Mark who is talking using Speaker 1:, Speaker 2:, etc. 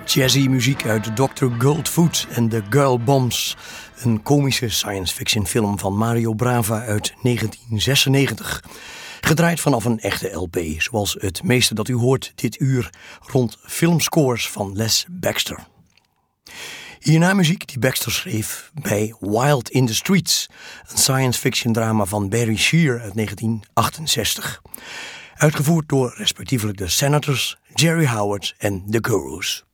Speaker 1: Jazzy muziek uit Dr. Goldfoot en The Girl Bombs. Een komische science fiction film van Mario Bava uit 1996. Gedraaid vanaf een echte LP, zoals het meeste dat u hoort dit uur rond filmscores van Les Baxter. Hierna muziek die Baxter schreef bij Wild in the Streets, een science fiction drama van Barry Shear uit 1968. Uitgevoerd door respectievelijk de Senators, Jerry Howard en The Gurus.